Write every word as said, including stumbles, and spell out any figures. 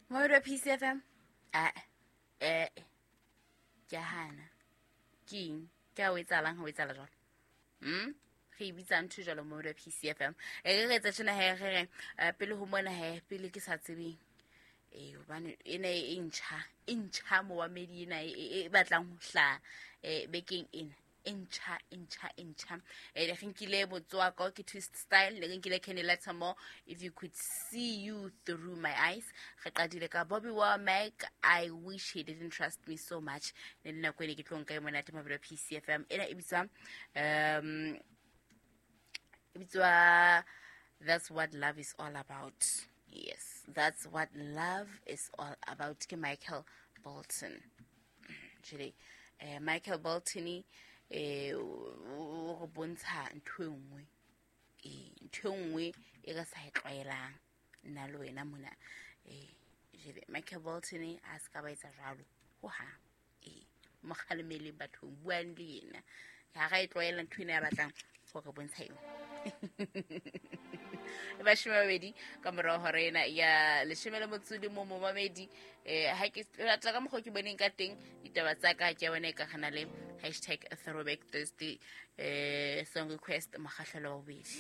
Moira P C F M. Ah, eh, Jahana. King, go with Alan with Alajon. Hmm? He be done to Jolo Moira P C F M. A great session a hair, a pillow who went a hair, Billy Kisatsi. A one in a inch, inch hammer, median a batlang sla, a baking in. Incha, incha, incha. I think you label to a cocky twist style. I think you can let some more if you could see you through my eyes. Bobby War Meg, I wish he didn't trust me so much. Then I'm going to get one game when I time of the P C F M. In a Ibiza, um, Ibiza, that's what love is all about. Yes, that's what love is all about. Michael Bolton. Actually, uh, Michael Bolton. Eh o bontsha ntwe nngwe eh ntwe nngwe e ka sa tlwaelang nna le wena mona eh jele Michael Bolton a ska ba etsa jalo ho ha eh mogalemele batho buang le yena ya ga e tlwaela ntwe ya batlang go ka bontsha eng ba shima bedi ka mora hore ena ya le shimela motsudi mo mo mamedi eh ha ke rata ka mogho ke boneng ka teng ditaba tsa ka ke bona ka gana le hashtag throwback thursday eh song request magahlelo wa bobedi.